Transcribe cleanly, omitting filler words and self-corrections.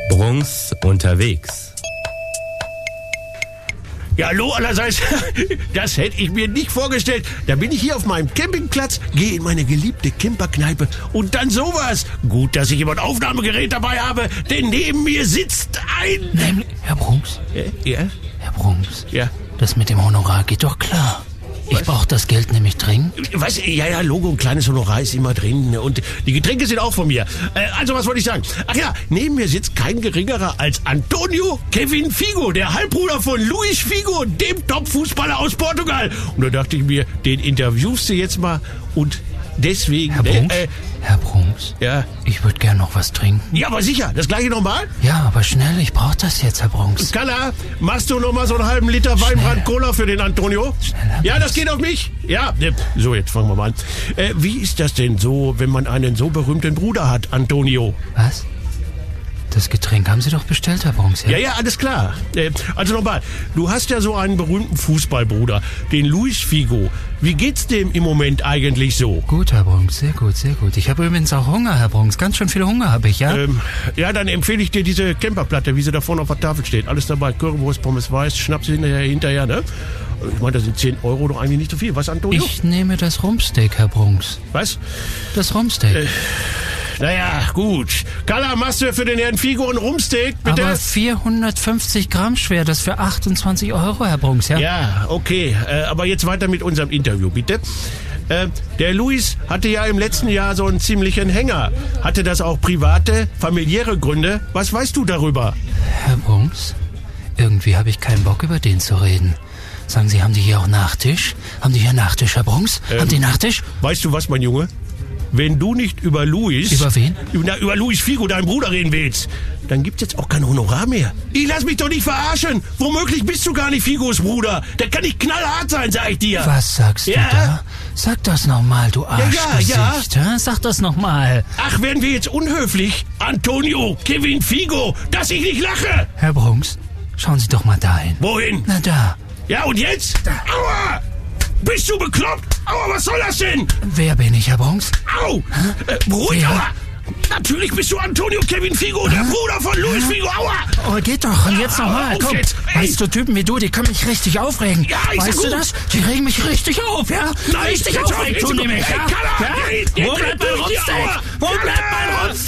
Bruns unterwegs. Ja, hallo allerseits. Das hätte ich mir nicht vorgestellt. Da bin ich hier auf meinem Campingplatz, gehe in meine geliebte Camperkneipe und dann sowas. Gut, dass ich immer ein Aufnahmegerät dabei habe, denn neben mir sitzt ein... Nämlich, Herr Bruns. Ja? Herr Bruns. Ja. Das mit dem Honorar geht doch klar. Ich brauche das Geld nämlich dringend. Was? Ja, Logo, ein kleines Honorar ist immer drin. Und die Getränke sind auch von mir. Also, was wollte ich sagen? Ach ja, neben mir sitzt kein geringerer als Antonio Kevin Figo, der Halbbruder von Luis Figo, dem Top-Fußballer aus Portugal. Und da dachte ich mir, den interviewst du jetzt mal und deswegen... Herr Bruns? Ja? Ich würde gern noch was trinken. Ja, aber sicher. Das gleiche nochmal? Ja, aber schnell. Ich brauche das jetzt, Herr Bruns. Kalla, machst du nochmal so einen halben Liter Weinbrand Cola für den Antonio? Schneller. Ja, das geht auf mich. Ja, so, jetzt fangen wir mal an. Wie ist das denn so, wenn man einen so berühmten Bruder hat, Antonio? Was? Das Getränk haben Sie doch bestellt, Herr Bruns, ja? Ja, alles klar. Also nochmal, du hast ja so einen berühmten Fußballbruder, den Luis Figo. Wie geht's dem im Moment eigentlich so? Gut, Herr Bruns, sehr gut, sehr gut. Ich habe übrigens auch Hunger, Herr Bruns. Ganz schön viel Hunger habe ich, ja? Ja, dann empfehle ich dir diese Camperplatte, wie sie da vorne auf der Tafel steht. Alles dabei, Currywurst, Pommes Weiß, Schnaps hinterher, ne? Ich meine, da sind 10 Euro doch eigentlich nicht so viel. Was, Antonio? Ich nehme das Rumpsteak, Herr Bruns. Was? Das Rumpsteak. Naja, gut. Kalla, machst du für den Herrn Figo ein Rumpsteak, bitte? Aber 450 Gramm schwer, das für 28 Euro, Herr Bruns, ja? Ja, okay. Aber jetzt weiter mit unserem Interview, bitte. Der Luis hatte ja im letzten Jahr so einen ziemlichen Hänger. Hatte das auch private, familiäre Gründe? Was weißt du darüber? Herr Bruns, irgendwie habe ich keinen Bock, über den zu reden. Sagen Sie, haben die hier auch Nachtisch? Haben die hier Nachtisch, Herr Bruns? Haben die Nachtisch? Weißt du was, mein Junge? Wenn du nicht über Luis... Über wen? Über Luis Figo, deinen Bruder, reden willst, dann gibt's jetzt auch kein Honorar mehr. Ich lass mich doch nicht verarschen. Womöglich bist du gar nicht Figos Bruder. Der kann nicht knallhart sein, sag ich dir. Was sagst du da? Sag das nochmal, du Arschgesicht. Ja. Sag das nochmal. Ach, werden wir jetzt unhöflich? Antonio, Kevin Figo, dass ich nicht lache. Herr Bruns, schauen Sie doch mal dahin. Wohin? Na da. Ja, und jetzt? Da. Aua! Bist du bekloppt? Aua, was soll das denn? Wer bin ich, Herr Bruns? Au! Beruhig, aua! Natürlich bist du Antonio Kevin Figo, der Bruder von Luis Figo, aua! Oh, geht doch. Und jetzt nochmal, komm. Jetzt. Weißt du, Typen wie du, die können mich richtig aufregen. Ja, ich weißt sag du gut. das? Die regen mich richtig auf, ja? Nein, Richtig jetzt aufregen tun die mich, ja? Kalla, Ja? Wo bleibt mein Rumpsteak? Wo bleibt mein Rumpsteak?